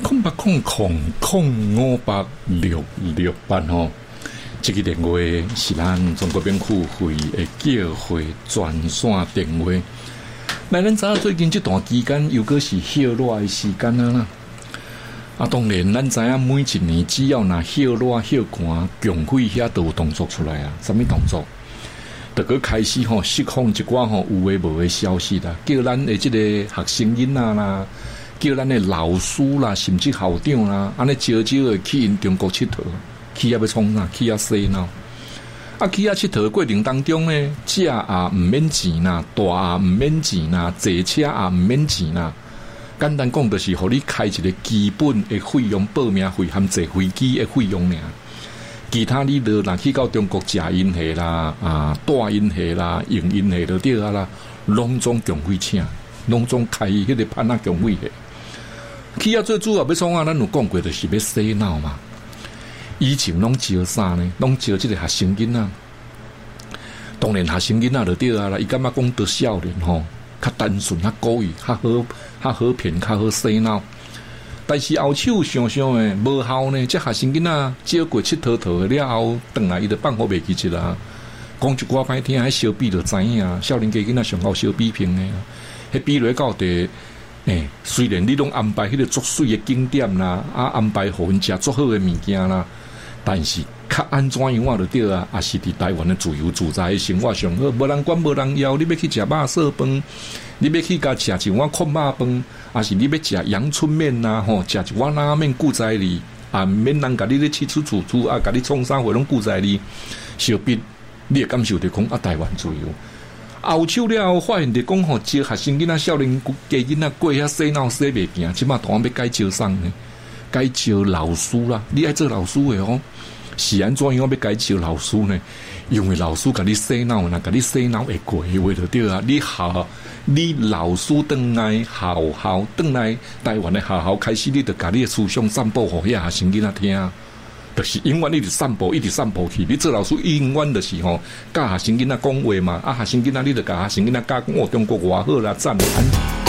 0800058668吼，这个电话是咱中国免付费的叫货专线电话。咱知影最近这段期间又个是歇热的时间啦。当然，咱知影每一年只要那歇热歇寒，共会遐都有动作出来啊。什么动作？就个开始释放一寡有诶无诶消息啦，叫咱的这个学生囡仔啦，叫咱的老师啦，甚至校长啦，安尼招的去因中国佚佗，去要创啥？去洗脑。去佚佗过程当中呢，食也毋免钱啦，大也毋免钱啦，坐车也毋免钱啦。简单讲，就是互你开一个基本的费用，报名费含坐飞机的费用尔。其他你若去到中国食因下啦、带因下啦、用因下就对啊啦，拢总共费请，拢总开迄个潘啊共费下。去最主要要创咱有讲过，就是要洗脑嘛。以前拢招啥呢？拢招这个学生囡仔。当然学生囡仔就对啊啦，伊感觉讲得少年较单纯、较故意、较好骗、较好洗脑。但是后手想想诶，无效呢。这学生囡仔招过佚佗了后，转来伊就放好袂记去啦。讲一寡歹听，迄小比就知影，少年家囡仔上好小比拼诶。迄比落到底，虽然你拢安排迄个足水诶景点啦，安排互因食足好诶物件啦，但是较安怎样啊？就对啊，也是伫台湾诶自由自在诶生活上好，无人管无人要，你要去食肉色饭。你要去甲食一碗空肉饭，还是你要食阳春面呐？食一碗拉面顾在你，免人甲你咧起楚甲你创啥货拢顾在你。小必你会感受到讲台湾自由。后手了后发现着讲招学生囡仔、少年家囡仔过遐洗脑洗袂行，即马台湾要改招啥呢？改招老师啦，你爱做老师诶是安怎样要改招老师呢？因为老师甲你洗脑，甲你洗脑会过话就对啊！你老师转来校转来台湾的校开始，你就甲你的思想散布互遐学生囡仔听，就是永远一直散布去。你做老师永远就是教学生囡仔讲话嘛，学生囡仔你就教学生囡仔教讲中国偌好啦，赞安。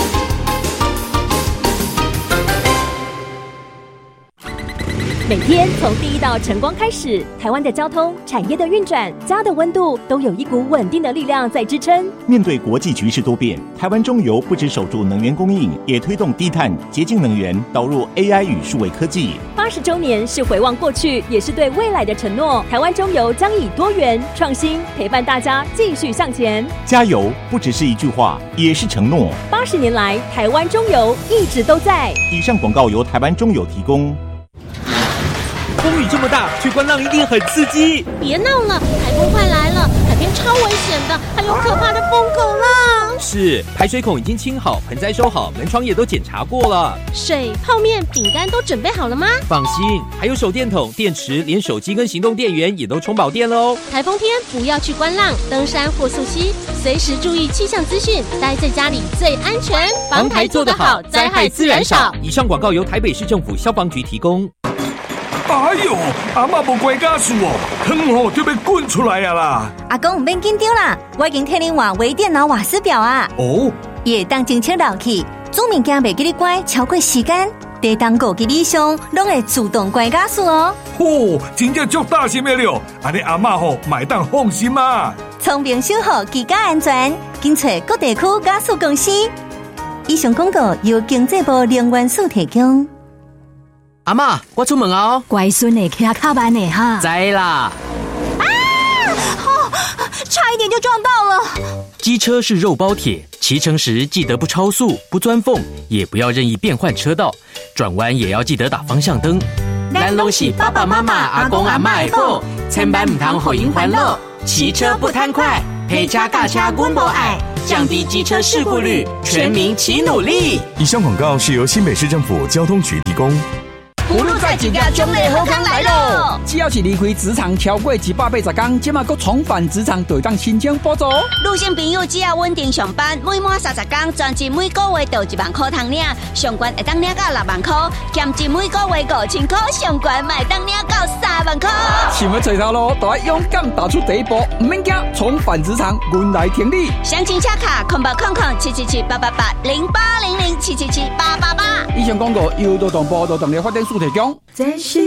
每天从第一道晨光开始，台湾的交通、产业的运转、家的温度，都有一股稳定的力量在支撑。 面对国际局势多变，台湾中油不只守住能源供应，也推动低碳、洁净能源，导入 AI 与数位科技。 80周年是回望过去，也是对未来的承诺。台湾中油将以多元、创新陪伴大家继续向前。 加油不只是一句话，也是承诺。 80年来，台湾中油一直都在。 以上广告由台湾中油提供。 风雨这么大，去观浪一定很刺激。 别闹了，台风快来了，海边超危险的，还有可怕的疯狗浪。 是，排水孔已经清好，盆栽收好，门窗也都检查过了。 水、泡面、饼干都准备好了吗？ 放心，还有手电筒、电池，连手机跟行动电源也都充饱电了哦。 台风天不要去观浪、登山或溯溪，随时注意气象资讯，待在家里最安全。防台做得好，灾害自然少。 以上广告由台北市政府消防局提供。 哎呦，阿嬷无关家事汤就要滚出来啊啦！ 阿公唔免紧张啦，我已经替你换微电脑瓦斯表啊。 哦， 伊会当侦测热气，煮物件袂记你关超过时间，地动过记以上，拢会自动关家事哦。 真正足大心的了，安尼阿嬷买当放心嘛。 聪明守护居家安全，紧找各地区家事公司。以上广告由经济部能源署提供。 阿嬷，我出门啊！ 乖孙的骑较慢的哈。 知啦。 差一点就撞到了。 机车是肉包铁，骑乘时记得不超速、不钻缝，也不要任意变换车道，转弯也要记得打方向灯。咱拢是爸爸妈妈、阿公阿嬷的宝，千万唔通互因烦恼。骑车不贪快，陪车驾车阮无爱，降低机车事故率，全民齐努力。 以上广告是由新北市政府交通局提供。 葫芦在一家中类好康来咯！只要是离开职场超过180天，即马搁重返职场，就当申请补助。 女性朋友只要稳定上班，每满30天，专职每个月就1万块通领，上悬会当领到6万块，兼职每个月5000块，上悬卖当领到3万块。 想要找头路，就要勇敢踏出第一步，唔免惊，重返职场，阮来挺你。 详情请卡0800777888 0800777888。 以上广告由劳动部劳动力发展署提供。 这是